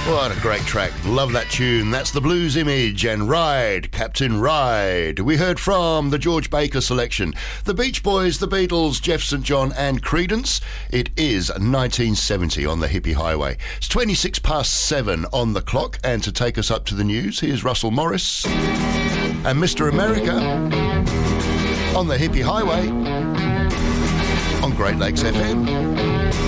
What a great track. Love that tune. That's the Blues Image and Ride, Captain Ride. We heard from the George Baker selection. The Beach Boys, the Beatles, Jeff St. John and Creedence. It is 1970 on the Hippie Highway. It's 7:26 on the clock. And to take us up to the news, here's Russell Morris and Mr. America on the Hippie Highway on Great Lakes FM.